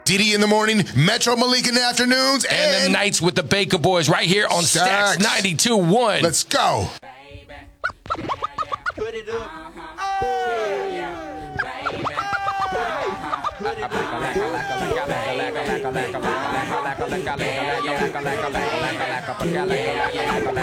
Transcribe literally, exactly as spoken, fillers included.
Diddy in the morning, Metro Malik in the afternoons, and, and the nights with the Baker Boys right here on Stacks, Stacks ninety-two point one. Let's go. Put it up. Oh,